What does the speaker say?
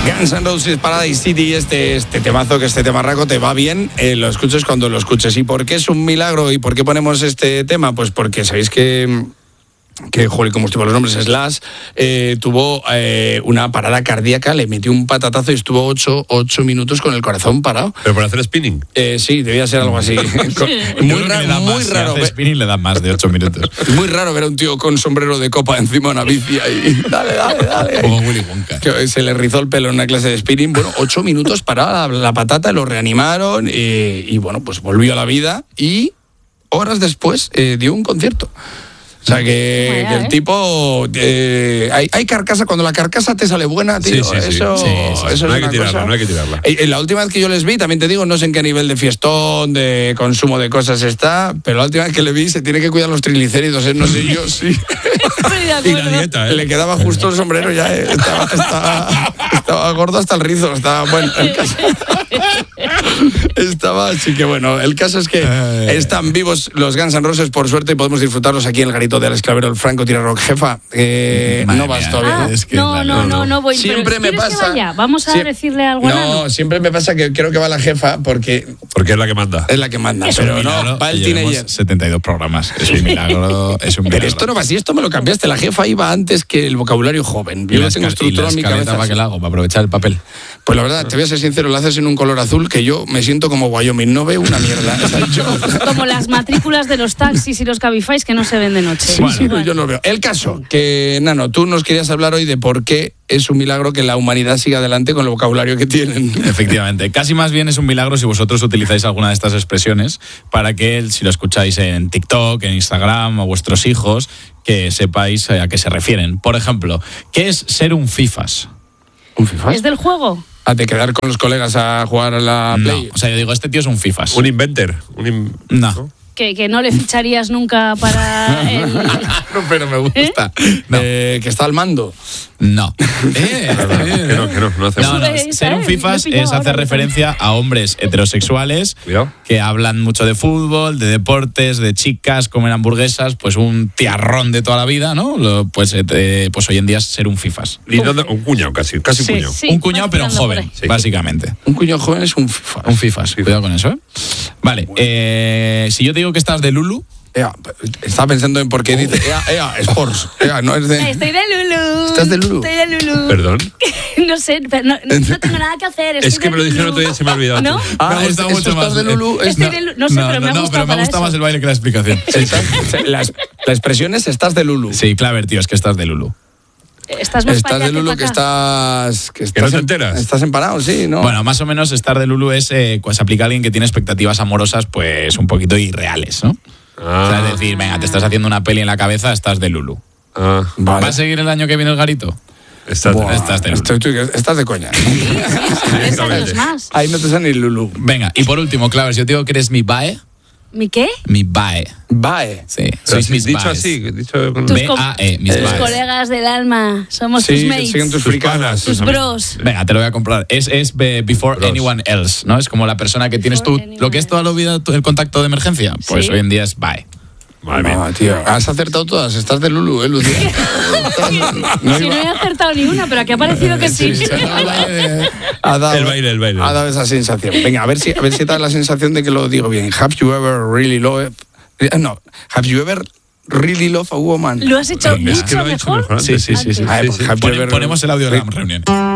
Guns N' Roses, Paradise City, este temazo, que este temarraco te va bien, lo escuches cuando lo escuches. ¿Y por qué es un milagro y por qué ponemos este tema? Pues porque sabéis que joder, como estuvo los nombres, Slash tuvo una parada cardíaca, le metió un patatazo y estuvo 8 minutos con el corazón parado. ¿Pero por hacer spinning? Sí, debía ser algo así. Muy raro. Si hace spinning le dan más de 8 minutos. Muy raro ver a un tío con sombrero de copa encima de una bici ahí. Dale. Como Willy Wonka. Que se le rizó el pelo en una clase de spinning. Bueno, 8 minutos parada la patata, lo reanimaron y bueno, pues volvió a la vida y horas después dio un concierto. O sea, que el tipo... hay carcasa, cuando la carcasa te sale buena, tío, sí. eso No es hay que tirarla, no hay que tirarla. La última vez que yo les vi, también te digo, no sé en qué nivel de fiestón, de consumo de cosas está, pero la última vez que le vi se tiene que cuidar los triglicéridos, no sé yo, sí. Y la dieta, Le quedaba justo el sombrero ya, estaba gordo hasta el rizo, estaba bueno. Estaba, así que bueno, el caso es que están vivos los Guns N' Roses, por suerte, y podemos disfrutarlos aquí en el garito de Alex Clavero, el Franco Tira Rock. Jefa, no vas todavía. Es que no voy. Siempre me pasa. Vamos a decirle algo. No, siempre me pasa que creo que va la jefa porque es la que manda. Es la que manda, Es pero un milagro no, va el que llevemos teenager. 72 programas. Es un milagro. Pero esto no va así, esto me lo cambiaste. La jefa iba antes que el vocabulario joven. Yo lo tengo estructurado en mi cabeza. ¿Para qué la hago? ¿Para aprovechar el papel? Pues la verdad, te voy a ser sincero, lo haces en un color azul que yo me siento como Wyoming, no veo una mierda. O sea, como las matrículas de los taxis y los Cabifys que no se ven de noche. Sí, no, yo no veo. El caso, que Nano, tú nos querías hablar hoy de por qué es un milagro que la humanidad siga adelante con el vocabulario que tienen. Efectivamente. Casi más bien es un milagro si vosotros utilizáis alguna de estas expresiones para que, si lo escucháis en TikTok, en Instagram o vuestros hijos, que sepáis a qué se refieren. Por ejemplo, ¿qué es ser un fifas? ¿Un fifas? ¿Es del juego? De quedar con los colegas a jugar a la Play. No, o sea, yo digo, este tío es un fifas. Un inventor. No. Que no le ficharías nunca para el... No, pero me gusta. No. Que está al mando. No. No hacemos. No, ser un fifas es hacer referencia a hombres heterosexuales que hablan mucho de fútbol, de deportes, de chicas, comen hamburguesas, pues un tiarrón de toda la vida, ¿no? Pues hoy en día es ser un fifas. Un cuñado casi un cuñado. Sí, un cuñado, pero joven, básicamente. Un cuñado joven es un fifas. Un fifas, cuidado con eso, ¿eh? Vale, si yo te digo que estás de Lulu... Estaba pensando en por qué dice Sports. No es de... Estoy de Lulu. ¿Estás de Lulu? Estoy de Lulu. Perdón. No sé, pero no tengo nada que hacer. Es que me lo dijeron otro día y se me ha olvidado. ¿No? Me ha gustado mucho más. ¿Estás de Lulu? No sé, pero me ha gustado me gusta más el baile que la explicación. La expresión es estás de Lulu. Sí, Claver, tío, es que estás de Lulu. Estás más Estás de Lulu que estás no te enteras. Estás empanado, sí, ¿no? Bueno, más o menos estar de Lulu es pues aplica a alguien que tiene expectativas amorosas pues un poquito irreales, ¿no? O sea, es decir, venga, te estás haciendo una peli en la cabeza, estás de Lulu. Vale. ¿Va a seguir el año que viene el garito? Estás de Lulu. Estás de coña. 3 años más. Ahí no te sale ni Lulu. Venga, y por último, Claver, si yo te digo que eres mi bae. ¿Mi qué? Mi bae. Bae. Sí, sois mis dicho baes. así, dicho con... B-A-E, mis Tus baes. colegas del alma. Somos tus Sí, que mates. siguen tus fricadas. Tus bros. Venga, te lo voy a comprar. Es before Bros. anyone else, ¿no? Es como la persona que tienes tú, lo que es toda la vida el contacto de emergencia. Pues Sí. hoy en día es bae. Madre mía. No, tío, has acertado todas. Estás de Lulu, Lucía. Si no he acertado ni una, pero aquí ha parecido que sí. Ha dado, El baile. Ha dado esa sensación. Venga, a ver si te da la sensación de que lo digo bien. Have you ever really loved... No, have you ever really loved a woman? Lo has hecho Es que mucho lo ha hecho mejor. mejor Sí, antes. sí. Have you ever- Ponemos el audio de la reunión.